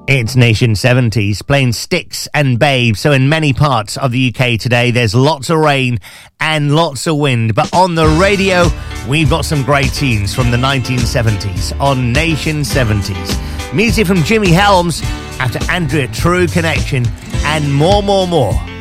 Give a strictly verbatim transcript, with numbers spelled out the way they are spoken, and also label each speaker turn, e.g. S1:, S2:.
S1: It's Nation seventies, playing Styx and Babe. So in many parts of the U K today, there's lots of rain and lots of wind. But on the radio, we've got some great tunes from the nineteen seventies on Nation seventies. Music from Jimmy Helms, after Andrea True Connection, and more, more, more.